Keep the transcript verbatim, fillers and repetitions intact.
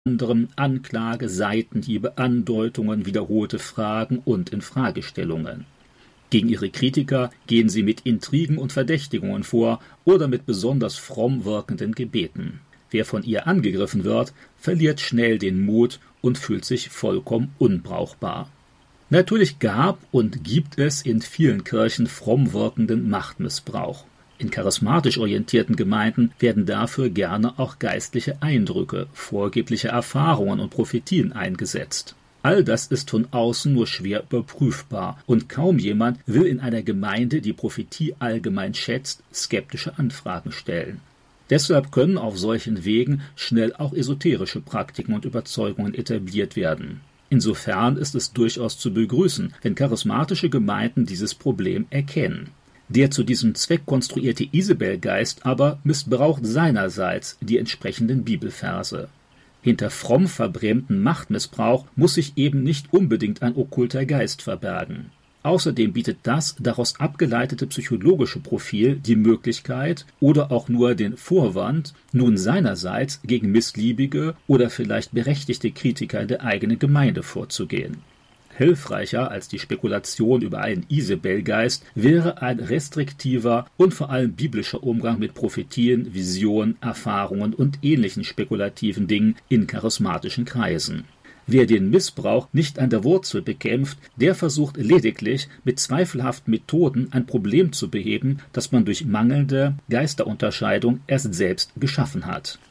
anderem Anklage, Seitenhiebe, Andeutungen, wiederholte Fragen und Infragestellungen. Gegen ihre Kritiker gehen sie mit Intrigen und Verdächtigungen vor oder mit besonders fromm wirkenden Gebeten. Wer von ihr angegriffen wird, verliert schnell den Mut und fühlt sich vollkommen unbrauchbar. Natürlich gab und gibt es in vielen Kirchen fromm wirkenden Machtmissbrauch. In charismatisch orientierten Gemeinden werden dafür gerne auch geistliche Eindrücke, vorgebliche Erfahrungen und Prophetien eingesetzt. All das ist von außen nur schwer überprüfbar und kaum jemand will in einer Gemeinde, die Prophetie allgemein schätzt, skeptische Anfragen stellen. Deshalb können auf solchen Wegen schnell auch esoterische Praktiken und Überzeugungen etabliert werden. Insofern ist es durchaus zu begrüßen, wenn charismatische Gemeinden dieses Problem erkennen. Der zu diesem Zweck konstruierte Isabelgeist aber missbraucht seinerseits die entsprechenden Bibelverse. Hinter fromm verbrämten Machtmissbrauch muss sich eben nicht unbedingt ein okkulter Geist verbergen. Außerdem bietet das daraus abgeleitete psychologische Profil die Möglichkeit oder auch nur den Vorwand, nun seinerseits gegen missliebige oder vielleicht berechtigte Kritiker der eigenen Gemeinde vorzugehen. Hilfreicher als die Spekulation über einen Isabelgeist wäre ein restriktiver und vor allem biblischer Umgang mit Prophetien, Visionen, Erfahrungen und ähnlichen spekulativen Dingen in charismatischen Kreisen. Wer den Missbrauch nicht an der Wurzel bekämpft, der versucht lediglich mit zweifelhaften Methoden ein Problem zu beheben, das man durch mangelnde Geisterunterscheidung erst selbst geschaffen hat.